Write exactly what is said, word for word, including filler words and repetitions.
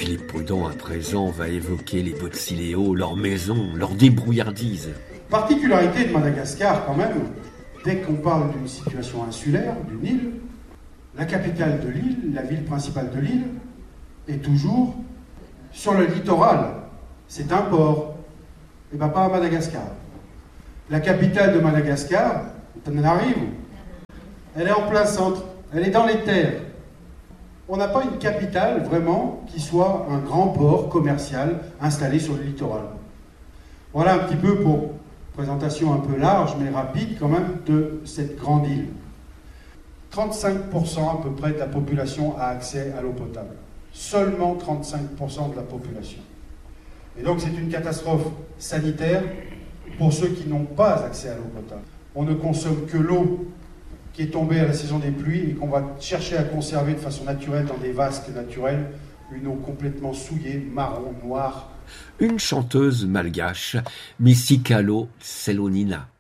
Philippe Prudent, à présent, va évoquer les Botsileo, leur maison, leur débrouillardise. Particularité de Madagascar, quand même, dès qu'on parle d'une situation insulaire, d'une île, la capitale de l'île, la ville principale de l'île, est toujours sur le littoral. C'est un port. Et bien pas à Madagascar. La capitale de Madagascar, Antananarivo, elle est en plein centre, elle est dans les terres. On n'a pas une capitale vraiment qui soit un grand port commercial installé sur le littoral. Voilà un petit peu pour présentation un peu large mais rapide quand même de cette grande île. trente-cinq pour cent à peu près de la population a accès à l'eau potable. Seulement trente-cinq pour cent de la population. Et donc c'est une catastrophe sanitaire pour ceux qui n'ont pas accès à l'eau potable. On ne consomme que l'eau qui est tombée à la saison des pluies et qu'on va chercher à conserver de façon naturelle dans des vasques naturels, une eau complètement souillée, marron, noire. Une chanteuse malgache, Missikalo Selonina.